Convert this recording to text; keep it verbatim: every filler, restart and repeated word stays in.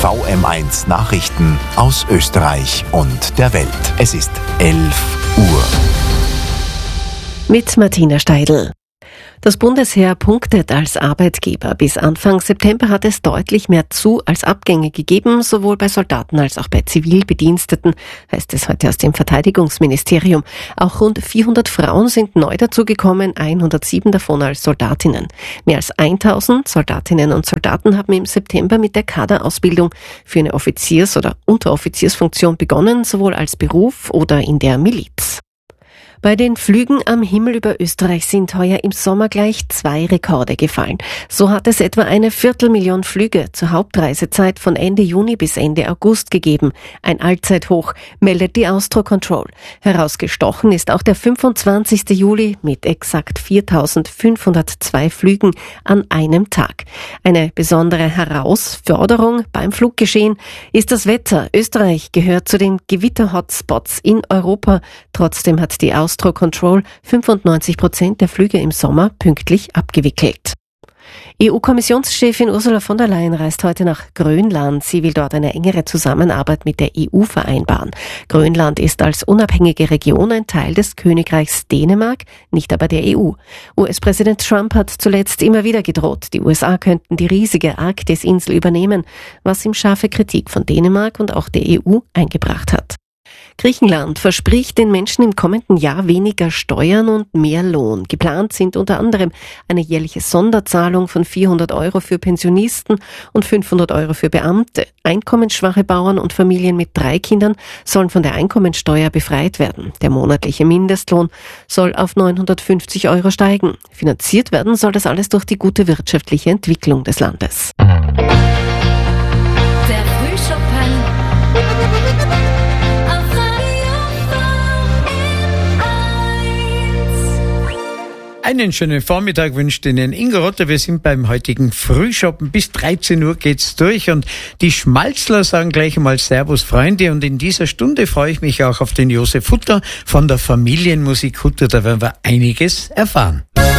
V M eins Nachrichten aus Österreich und der Welt. Es ist elf Uhr. Mit Martina Steidl. Das Bundesheer punktet als Arbeitgeber. Bis Anfang September hat es deutlich mehr Zu- als Abgänge gegeben, sowohl bei Soldaten als auch bei Zivilbediensteten, heißt es heute aus dem Verteidigungsministerium. Auch rund vierhundert Frauen sind neu dazugekommen, hundertsieben davon als Soldatinnen. Mehr als tausend Soldatinnen und Soldaten haben im September mit der Kaderausbildung für eine Offiziers- oder Unteroffiziersfunktion begonnen, sowohl als Beruf oder in der Miliz. Bei den Flügen am Himmel über Österreich sind heuer im Sommer gleich zwei Rekorde gefallen. So hat es etwa eine Viertelmillion Flüge zur Hauptreisezeit von Ende Juni bis Ende August gegeben. Ein Allzeithoch, meldet die Austrocontrol. Herausgestochen ist auch der fünfundzwanzigsten Juli mit exakt viertausendfünfhundertzwei Flügen an einem Tag. Eine besondere Herausforderung beim Fluggeschehen ist das Wetter. Österreich gehört zu den Gewitter-Hotspots in Europa. Trotzdem hat die Austrocontrol fünfundneunzig Prozent der Flüge im Sommer pünktlich abgewickelt. E U-Kommissionschefin Ursula von der Leyen reist heute nach Grönland. Sie will dort eine engere Zusammenarbeit mit der E U vereinbaren. Grönland ist als unabhängige Region ein Teil des Königreichs Dänemark, nicht aber der E U. U S-Präsident Trump hat zuletzt immer wieder gedroht, die U S A könnten die riesige Arktis-Insel übernehmen, was ihm scharfe Kritik von Dänemark und auch der E U eingebracht hat. Griechenland verspricht den Menschen im kommenden Jahr weniger Steuern und mehr Lohn. Geplant sind unter anderem eine jährliche Sonderzahlung von vierhundert Euro für Pensionisten und fünfhundert Euro für Beamte. Einkommensschwache Bauern und Familien mit drei Kindern sollen von der Einkommensteuer befreit werden. Der monatliche Mindestlohn soll auf neunhundertfünfzig Euro steigen. Finanziert werden soll das alles durch die gute wirtschaftliche Entwicklung des Landes. Der Frühschoppen. Einen schönen Vormittag wünscht Ihnen Ingo Rotter. Wir sind beim heutigen Frühschoppen. Bis dreizehn Uhr geht's durch und die Schmalzler sagen gleich einmal Servus Freunde, und in dieser Stunde freue ich mich auch auf den Josef Hutter von der Familienmusik Hutter. Da werden wir einiges erfahren.